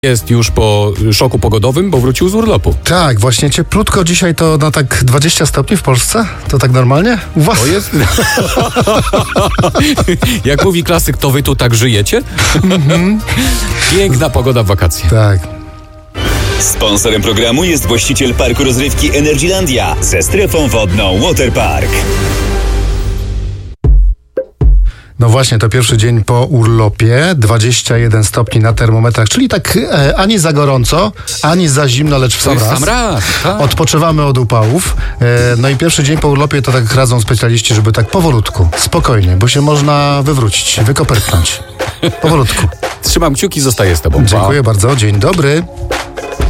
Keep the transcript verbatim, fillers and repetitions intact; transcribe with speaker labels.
Speaker 1: Jest już po szoku pogodowym, bo wrócił z urlopu.
Speaker 2: Tak, właśnie cieplutko dzisiaj to na tak dwadzieścia stopni w Polsce? To tak normalnie? U was?
Speaker 1: To jest... Jak mówi klasyk, to wy tu tak żyjecie? Piękna pogoda w wakacje.
Speaker 2: Tak.
Speaker 3: Sponsorem programu jest właściciel parku rozrywki Energylandia ze strefą wodną Waterpark.
Speaker 2: No właśnie, to pierwszy dzień po urlopie, dwadzieścia jeden stopni na termometrach, czyli tak e, ani za gorąco, ani za zimno, lecz w sam raz.
Speaker 1: Sam raz, tak.
Speaker 2: Odpoczywamy od upałów. E, no i pierwszy dzień po urlopie to tak radzą specjaliści, żeby tak powolutku, spokojnie, bo się można wywrócić, wykoperknąć. Powolutku.
Speaker 1: Trzymam kciuki, zostaję z tobą. Pa.
Speaker 2: Dziękuję bardzo, dzień dobry.